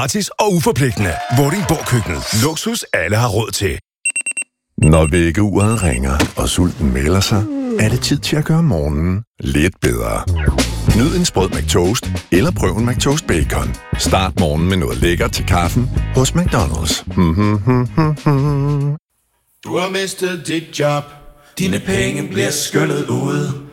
Gratis og uforpligtende. Vordingborg Køkkenet. Luksus alle har råd til. Når vækkeuret ringer, og sulten melder sig, er det tid til at gøre morgenen lidt bedre. Nyd en sprød McToast, eller prøv en McToast Bacon. Start morgenen med noget lækkert til kaffen hos McDonald's. Du har mistet dit job. Dine penge bliver skyllet ud.